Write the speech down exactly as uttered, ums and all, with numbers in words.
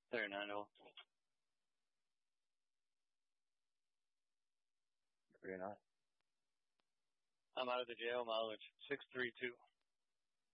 thirty-nine oh. You're not. I'm out of the jail. Mileage six three two.